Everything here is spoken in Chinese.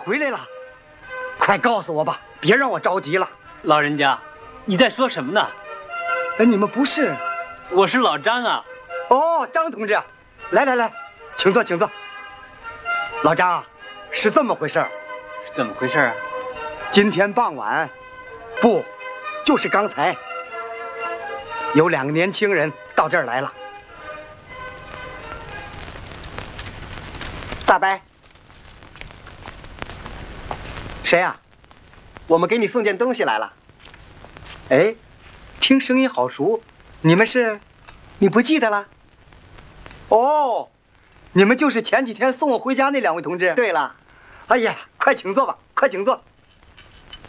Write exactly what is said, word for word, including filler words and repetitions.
回来了，快告诉我吧，别让我着急了。 老人家，你在说什么呢？ 哎，你们不是？ 我是老张啊。 哦，张同志，来来来，请坐，请坐。老张，是这么回事儿。 是怎么回事啊？ 今天傍晚，不，就是刚才，有两个年轻人到这儿来了。大伯，谁呀？我们给你送件东西来了。哎，听声音好熟，你们是？你不记得了？哦，你们就是前几天送我回家那两位同志。对了，哎呀，快请坐吧，快请坐。